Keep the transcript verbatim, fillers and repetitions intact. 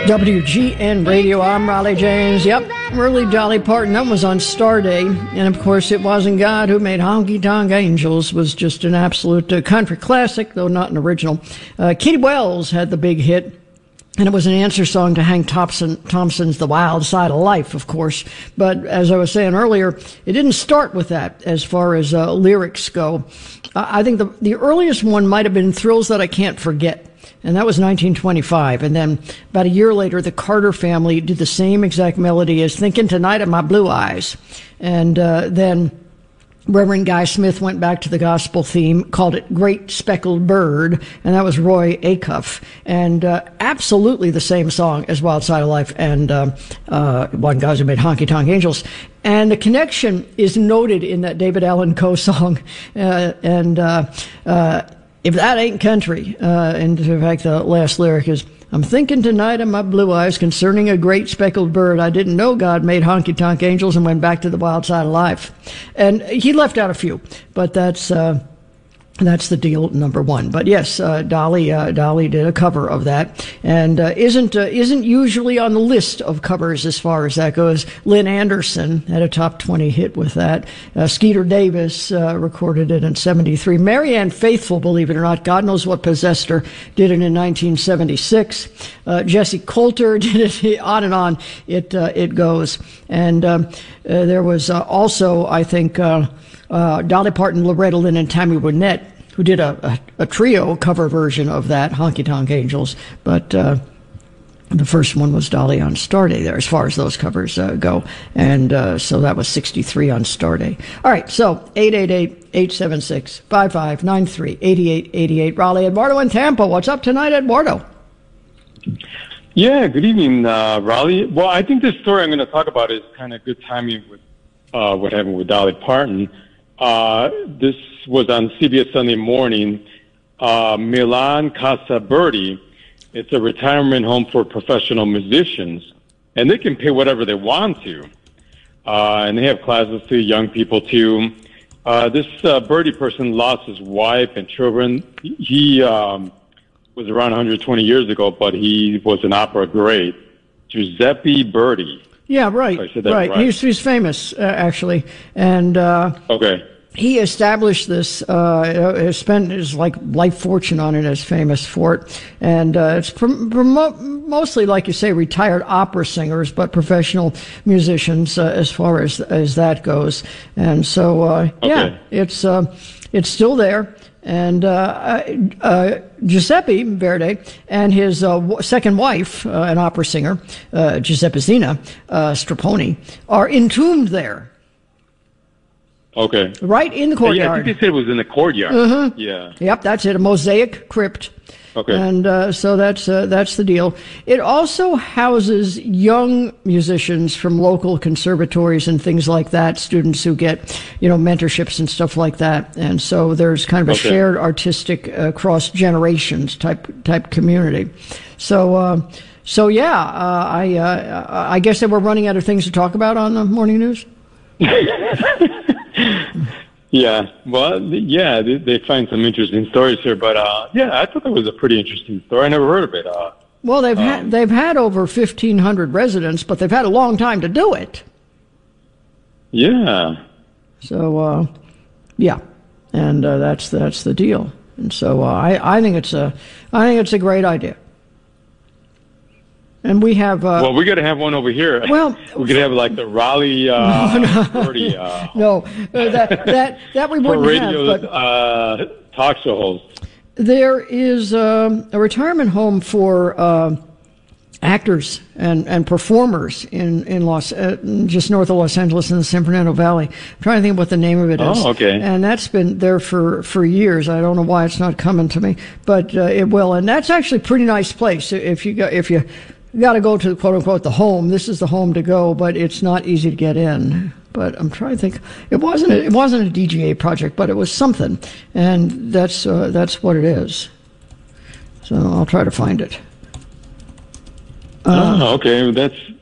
W G N Radio, I'm Raleigh James. Yep, early Dolly Parton. That was on Starday. And, of course, It Wasn't God Who Made Honky Tonk Angels was just an absolute uh, country classic, though not an original. Uh, Kitty Wells had the big hit. And it was an answer song to Hank Thompson, Thompson's The Wild Side of Life, of course. But as I was saying earlier, it didn't start with that as far as uh, lyrics go. I think the, the earliest one might have been Thrills That I Can't Forget. And that was nineteen twenty-five. And then about a year later, the Carter family did the same exact melody as Thinking Tonight of My Blue Eyes. And uh, then Reverend Guy Smith went back to the gospel theme, called it Great Speckled Bird, and that was Roy Acuff. And uh, absolutely the same song as Wild Side of Life and uh, uh, One Guys Who Made Honky Tonk Angels. And the connection is noted in that David Allan Coe song. Uh, and uh, uh, if that ain't country, uh, and in fact the last lyric is, I'm thinking tonight of my blue eyes concerning a great speckled bird. I didn't know God made honky tonk angels and went back to the wild side of life. And he left out a few, but that's uh, that's the deal number one. But yes, uh, Dolly uh, Dolly did a cover of that, and uh, isn't uh, isn't usually on the list of covers as far as that goes. Lynn Anderson had a top twenty hit with that. Uh, Skeeter Davis uh, recorded it in seventy-three. Marianne Faithfull, believe it or not, God Knows What Possessed Her, did it in nineteen seventy-six. Uh, Jesse Coulter did it. On and on it uh, it goes. And um, uh, there was uh, also, I think. Uh, Uh, Dolly Parton, Loretta Lynn, and Tammy Wynette, who did a, a, a trio cover version of that, Honky Tonk Angels. But uh, the first one was Dolly on Starday there, as far as those covers uh, go. And uh, so that was sixty-three on Starday. All right, so eight eight eight, eight seven six, five five nine three, eight eight eight eight. Raleigh, Eduardo, and Tampa. What's up tonight, Eduardo? Yeah, good evening, uh, Raleigh. Well, I think this story I'm going to talk about is kind of good timing with uh, what happened with Dolly Parton. Uh, this was on C B S Sunday Morning. Uh, Milan Casa Verde, it's a retirement home for professional musicians, and they can pay whatever they want to. Uh, and they have classes to young people too. Uh, this uh, Verde person lost his wife and children. He um, was around one hundred twenty years ago, but he was an opera great, Giuseppe Verdi. Yeah, right, right. right. He's, he's famous, uh, actually. And uh, okay. he established this, uh, spent his like life fortune on it, is famous for it. And uh, it's prom- prom- mostly, like you say, retired opera singers, but professional musicians uh, as far as as that goes. And so, uh, okay. yeah, it's uh, it's still there. And uh, uh, Giuseppe Verdi and his uh, w- second wife, uh, an opera singer, uh, Giuseppina uh, Straponi, are entombed there. Okay. Right in the courtyard. Yeah, I think they said it was in the courtyard. Mm-hmm. Yeah. Yep, that's it, a mosaic crypt. Okay. And uh, so that's uh, that's the deal. It also houses young musicians from local conservatories and things like that, students who get, you know, mentorships and stuff like that. And so there's kind of a okay. shared artistic uh, cross generations type type community. So uh, so yeah, uh, I uh, I guess that we're running out of things to talk about on the morning news. Yeah, well, yeah, they, they find some interesting stories here, but uh, yeah, I thought that was a pretty interesting story. I never heard of it. Uh, well, they've um, had they've had over fifteen hundred residents, but they've had a long time to do it. Yeah. So, uh, yeah, and uh, that's that's the deal. And so uh, I I think it's a I think it's a great idea. And we have. Uh, well, we got to have one over here. Well, we could have like the Raleigh. Uh, no, no, thirty, uh, no uh, that that that we wouldn't radio, have. But uh, talk show host. There is um, a retirement home for uh, actors and, and performers in in Los uh, just north of Los Angeles in the San Fernando Valley. I'm trying to think what the name of it is. Oh, okay. And that's been there for, for years. I don't know why it's not coming to me, but uh, it will. And that's actually a pretty nice place if you go, if you. You got to go to quote unquote the home. This is the home to go, but it's not easy to get in. But I'm trying to think. It wasn't. A, it wasn't a D G A project, but it was something, and that's uh, that's what it is. So I'll try to find it. Uh, oh, okay. That's